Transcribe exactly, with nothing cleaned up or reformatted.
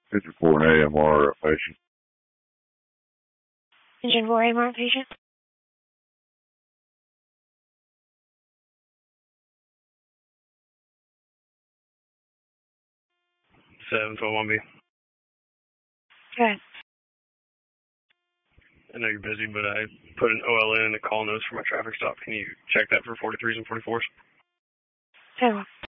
Engine four and A M R patient. Engine four A M R patient. seven twelve one B. Okay. I know you're busy, but I put an O L in and a call notice for my traffic stop. Can you check that for forty-threes and forty-fours? Okay.